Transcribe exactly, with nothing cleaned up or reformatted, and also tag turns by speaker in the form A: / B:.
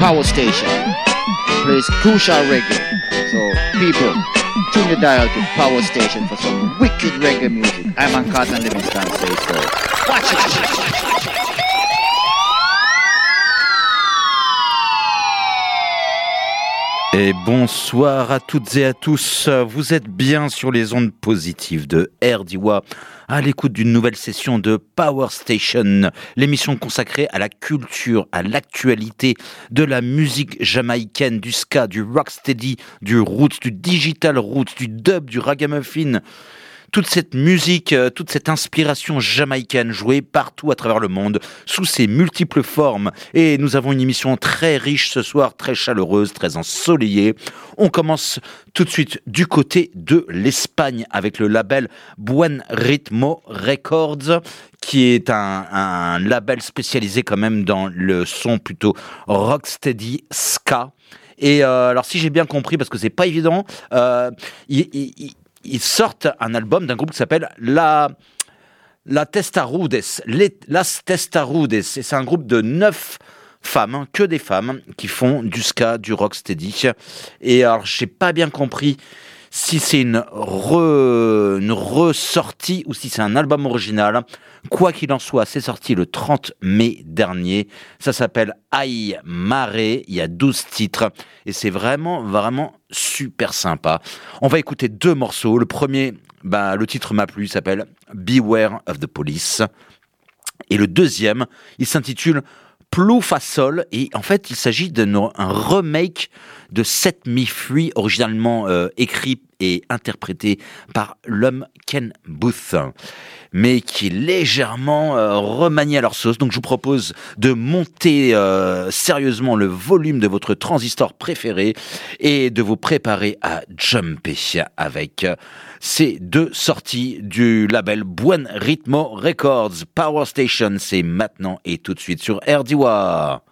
A: Power Station plays crucial reggae. So people, tune the dial to Power Station for some wicked reggae music. I'm on Carlton Livingston say so. Watch it.
B: Et bonsoir à toutes et à tous, vous êtes bien sur les ondes positives de R D W A, à l'écoute d'une nouvelle session de Power Station, l'émission consacrée à la culture, à l'actualité de la musique jamaïcaine, du ska, du rocksteady, du roots, du digital roots, du dub, du ragamuffin. Toute cette musique, toute cette inspiration jamaïcaine jouée partout à travers le monde, sous ses multiples formes. Et nous avons une émission très riche ce soir, très chaleureuse, très ensoleillée. On commence tout de suite du côté de l'Espagne avec le label Buen Ritmo Records, qui est un, un label spécialisé quand même dans le son plutôt rocksteady ska. Et euh, alors si j'ai bien compris, parce que c'est pas évident, euh, il, il, ils sortent un album d'un groupe qui s'appelle La, La Testarudes, Les, Las Testarudes. Et c'est un groupe de neuf femmes, hein, que des femmes, qui font du ska, du rocksteady. Et alors, j'ai pas bien compris si c'est une, re, une ressortie ou si c'est un album original. Quoi qu'il en soit, c'est sorti le trente mai dernier. Ça s'appelle Ay Mare. Il y a douze titres. Et c'est vraiment, vraiment super sympa. On va écouter deux morceaux. Le premier, bah, le titre m'a plu. Il s'appelle Beware of the Police. Et le deuxième, il s'intitule Plufasol, et en fait il s'agit d'un remake de Set Me Free, originalement euh, écrit et interprété par l'homme Ken Booth, mais qui est légèrement euh, remanié à leur sauce. Donc je vous propose de monter euh, sérieusement le volume de votre transistor préféré et de vous préparer à jumper avec euh, ces deux sorties du label Buen Ritmo Records. Power Station, c'est maintenant et tout de suite sur R D W A.